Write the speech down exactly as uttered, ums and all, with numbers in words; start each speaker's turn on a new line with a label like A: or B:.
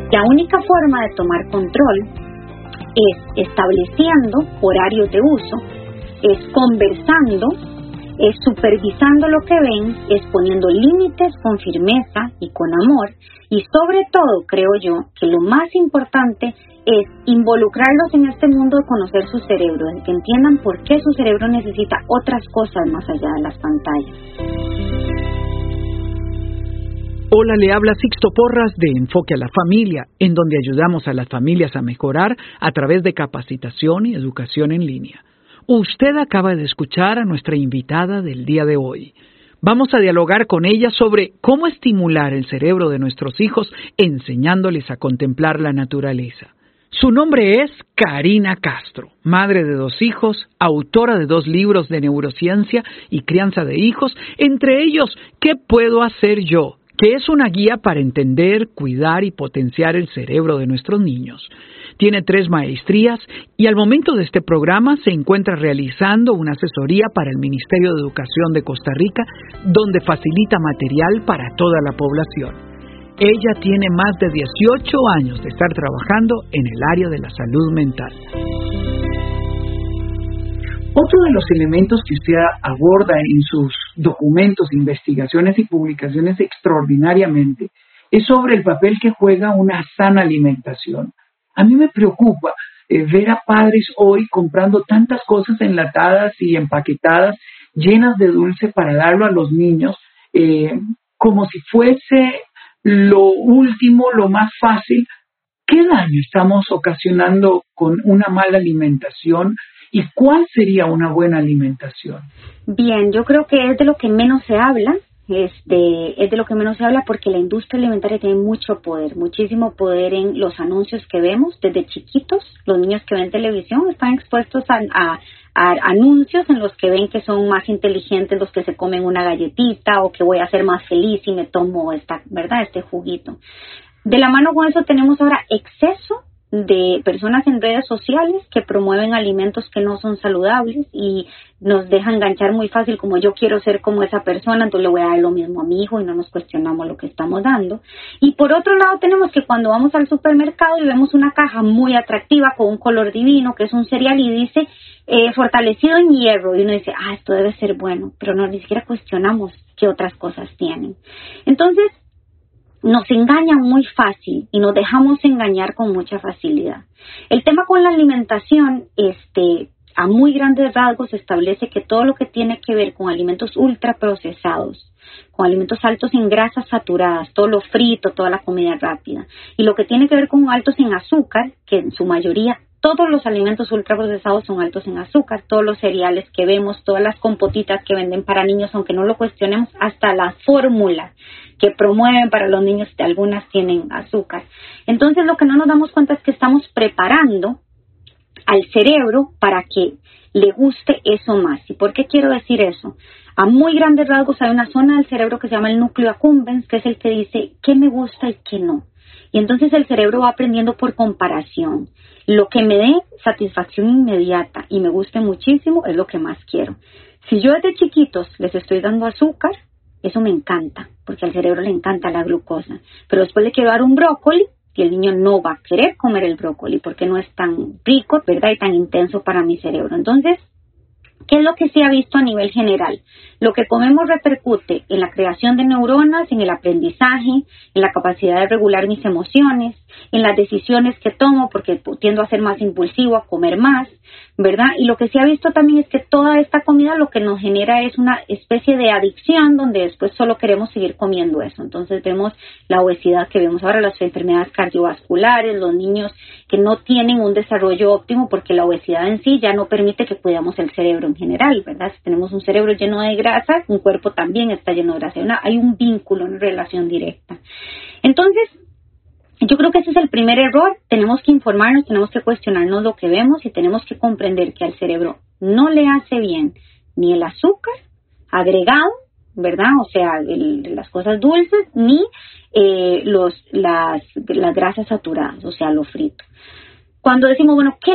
A: La única forma de tomar control es estableciendo horarios de uso, es conversando, es supervisando lo que ven, es poniendo límites con firmeza y con amor, y sobre todo, creo yo, que lo más importante es involucrarlos en este mundo de conocer su cerebro, de que entiendan por qué su cerebro necesita otras cosas más allá de las pantallas.
B: Hola, le habla Sixto Porras de Enfoque a la Familia, en donde ayudamos a las familias a mejorar a través de capacitación y educación en línea. Usted acaba de escuchar a nuestra invitada del día de hoy. Vamos a dialogar con ella sobre cómo estimular el cerebro de nuestros hijos enseñándoles a contemplar la naturaleza. Su nombre es Karina Castro, madre de dos hijos, autora de dos libros de neurociencia y crianza de hijos, entre ellos ¿Qué puedo hacer yo?, que es una guía para entender, cuidar y potenciar el cerebro de nuestros niños. Tiene tres maestrías y al momento de este programa se encuentra realizando una asesoría para el Ministerio de Educación de Costa Rica, donde facilita material para toda la población. Ella tiene más de dieciocho años de estar trabajando en el área de la salud mental.
C: Otro de los elementos que usted aborda en sus documentos, investigaciones y publicaciones extraordinariamente es sobre el papel que juega una sana alimentación. A mí me preocupa eh, ver a padres hoy comprando tantas cosas enlatadas y empaquetadas, llenas de dulce para darlo a los niños, eh, como si fuese lo último, lo más fácil. ¿Qué daño estamos ocasionando con una mala alimentación? ¿Y cuál sería una buena alimentación?
A: Bien, yo creo que es de lo que menos se habla, este, es de lo que menos se habla porque la industria alimentaria tiene mucho poder, muchísimo poder en los anuncios que vemos desde chiquitos. Los niños que ven televisión están expuestos a, a, a anuncios en los que ven que son más inteligentes los que se comen una galletita o que voy a ser más feliz si me tomo esta, ¿verdad? este juguito. De la mano con eso tenemos ahora exceso de personas en redes sociales que promueven alimentos que no son saludables y nos dejan enganchar muy fácil como yo quiero ser como esa persona, entonces le voy a dar lo mismo a mi hijo y no nos cuestionamos lo que estamos dando. Y por otro lado tenemos que cuando vamos al supermercado y vemos una caja muy atractiva con un color divino que es un cereal y dice eh, fortalecido en hierro y uno dice, ah, esto debe ser bueno, pero no, ni siquiera cuestionamos qué otras cosas tienen. Entonces nos engañan muy fácil y nos dejamos engañar con mucha facilidad. El tema con la alimentación, este, a muy grandes rasgos, establece que todo lo que tiene que ver con alimentos ultraprocesados, con alimentos altos en grasas saturadas, todo lo frito, toda la comida rápida, y lo que tiene que ver con altos en azúcar, que en su mayoría todos los alimentos ultraprocesados son altos en azúcar, todos los cereales que vemos, todas las compotitas que venden para niños, aunque no lo cuestionemos, hasta la fórmula que promueven para los niños, algunas tienen azúcar. Entonces lo que no nos damos cuenta es que estamos preparando al cerebro para que le guste eso más. ¿Y por qué quiero decir eso? A muy grandes rasgos hay una zona del cerebro que se llama el núcleo accumbens, que es el que dice qué me gusta y qué no. Y entonces el cerebro va aprendiendo por comparación. Lo que me dé satisfacción inmediata y me guste muchísimo es lo que más quiero. Si yo desde chiquitos les estoy dando azúcar, eso me encanta, porque al cerebro le encanta la glucosa. Pero después le quiero dar un brócoli y el niño no va a querer comer el brócoli porque no es tan rico, ¿verdad? Y tan intenso para mi cerebro. Entonces, ¿qué es lo que se ha visto a nivel general? Lo que comemos repercute en la creación de neuronas, en el aprendizaje, en la capacidad de regular mis emociones, en las decisiones que tomo, porque tiendo a ser más impulsivo, a comer más, ¿verdad? Y lo que se ha visto también es que toda esta comida lo que nos genera es una especie de adicción donde después solo queremos seguir comiendo eso. Entonces vemos la obesidad que vemos ahora, las enfermedades cardiovasculares, los niños que no tienen un desarrollo óptimo porque la obesidad en sí ya no permite que cuidemos el cerebro en general, ¿verdad? Si tenemos un cerebro lleno de grasa, un cuerpo también está lleno de grasa. Una, hay un vínculo, una relación directa. Entonces, yo creo que ese es el primer error. Tenemos que informarnos, tenemos que cuestionarnos lo que vemos y tenemos que comprender que al cerebro no le hace bien ni el azúcar agregado, ¿verdad? O sea, el, las cosas dulces, ni eh, los, las, las grasas saturadas, o sea, lo frito. Cuando decimos, bueno, ¿qué